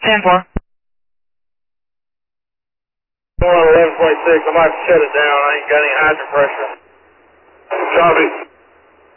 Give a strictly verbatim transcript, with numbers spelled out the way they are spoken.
ten four. Going on eleven point six, I might shut it down. I ain't got any hydro pressure. Copy.